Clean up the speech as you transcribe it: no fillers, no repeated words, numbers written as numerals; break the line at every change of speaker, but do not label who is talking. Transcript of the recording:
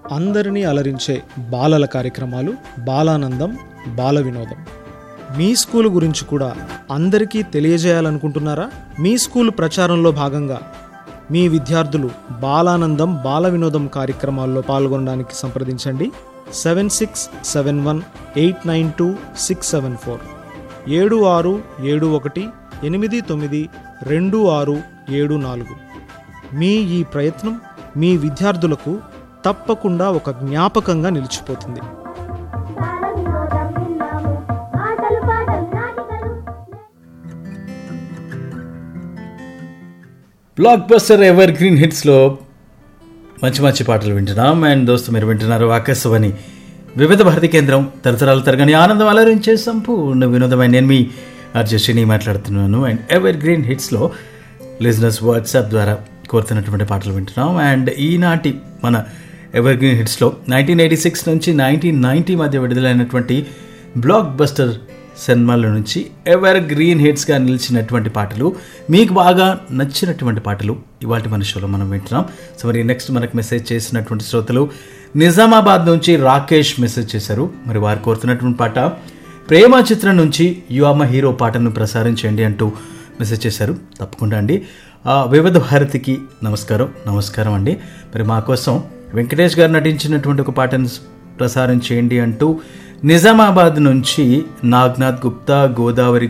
అందరినీ అలరించే బాలల కార్యక్రమాలు, బాలానందం, బాల వినోదం. మీ స్కూల్ గురించి కూడా అందరికీ తెలియజేయాలనుకుంటున్నారా? మీ స్కూల్ ప్రచారంలో భాగంగా మీ విద్యార్థులు బాలానందం, బాల వినోదం కార్యక్రమాల్లో పాల్గొనడానికి సంప్రదించండి. 7671892674 7671892674. మీ ఈ ప్రయత్నం మీ విద్యార్థులకు తప్పకుండా ఒక జ్ఞాపకంగా నిలిచిపోతుంది.
బ్లాక్ బస్టర్ ఎవర్ గ్రీన్ హిట్స్లో మంచి మంచి పాటలు వింటున్నాం. అండ్ దోస్తు, మీరు వింటున్నారు ఆకాశవాణి వివిధ భారతి కేంద్రం, తరతరాలు తరగని ఆనందం అలరించే సంపూర్ణ వినోదమైన నేను మీ ఆర్జశ్రీని మాట్లాడుతున్నాను. And ever green హిట్స్లో listeners WhatsApp ద్వారా కోరుతున్నటువంటి పాటలు వింటున్నాం. అండ్ ఈనాటి మన ఎవర్ గ్రీన్ హిట్స్లో 1986 నుంచి 1990 మధ్య విడుదలైనటువంటి బ్లాక్ బస్టర్ సినిమాల నుంచి ఎవర్ గ్రీన్ హిట్స్గా నిలిచినటువంటి పాటలు, మీకు బాగా నచ్చినటువంటి పాటలు ఇవాళ మన షోలో మనం వింటున్నాం. సో మరి నెక్స్ట్ మనకు మెసేజ్ చేసినటువంటి శ్రోతలు నిజామాబాద్ నుంచి రాకేష్ మెసేజ్ చేశారు. మరి వారు కోరుతున్నటువంటి పాట ప్రేమ చిత్రం నుంచి యువమ హీరో పాటను ప్రసారించండి అంటూ మెసేజ్ చేశారు. తప్పకుండా అండి. వివిధ భారతికి నమస్కారం అండి. మరి మా కోసం వెంకటేష్ గారు నటించినటువంటి ఒక పాటను ప్రసారం చేయండి అంటూ నిజామాబాద్ నుంచి నాగ్నాథ్ గుప్తా, గోదావరి